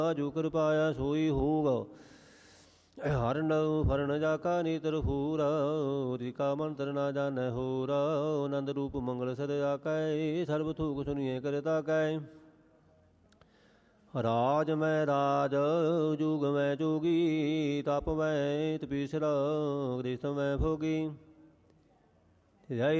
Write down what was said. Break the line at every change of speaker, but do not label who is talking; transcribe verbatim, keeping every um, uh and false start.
ਜੋ ਕਿਰਪਾਇਆ ਸੋਈ ਹੋਗ। ਹਰਨ ਫਰਨ ਜਾ ਕਾ ਨੀਤਰ ਫੂਰ, ਰਿਕਾ ਮੰਤਰ ਨਾ ਜਾਣੈ ਹੋਰ। ਆਨੰਦ ਰੂਪ ਮੰਗਲ ਸਦ ਆਕੈ, ਸਰਬ ਥੂਕ ਸੁਨੀਏ ਕਰ ਤਾਕੈ। ਰਾਜ ਮੈਂ ਰਾਜ ਜੁਗ ਮੈਂ ਜੋਗੀ, ਤਪ ਮੈਂ ਤਪੀਸਰਾ ਗ੍ਰਸਥ ਮੈਂ ਭੋਗੀ।